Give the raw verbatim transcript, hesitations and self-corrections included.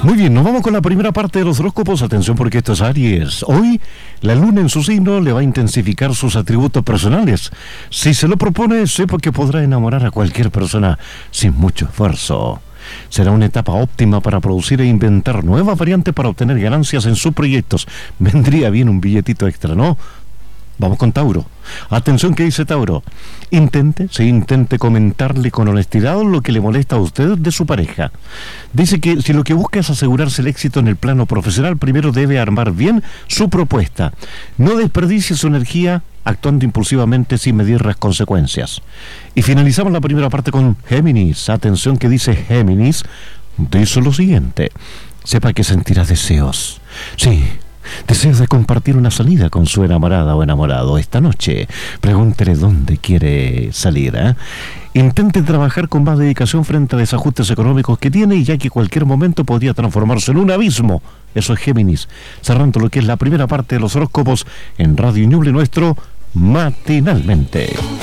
Muy bien, nos vamos con la primera parte de los horóscopos. Atención, porque esto es Aries. Hoy, la luna en su signo le va a intensificar sus atributos personales. Si se lo propone, sepa que podrá enamorar a cualquier persona sin mucho esfuerzo. Será una etapa óptima para producir e inventar nuevas variantes para obtener ganancias en sus proyectos. Vendría bien un billetito extra, ¿no? Vamos con Tauro. Atención, que dice Tauro. Intente, sí, intente comentarle con honestidad lo que le molesta a usted de su pareja. Dice que si lo que busca es asegurarse el éxito en el plano profesional, primero debe armar bien su propuesta. No desperdicie su energía actuando impulsivamente sin medir las consecuencias. Y finalizamos la primera parte con Géminis. Atención, que dice Géminis. Dice lo siguiente. Sepa que sentirá deseos. Sí. Deseos de compartir una salida con su enamorada o enamorado esta noche. Pregúntele dónde quiere salir, ¿eh? Intente trabajar con más dedicación frente a desajustes económicos que tiene, ya que cualquier momento podría transformarse en un abismo. Eso es Géminis. Cerrando lo que es la primera parte de los horóscopos en Radio Ñuble, nuestro Matinalmente.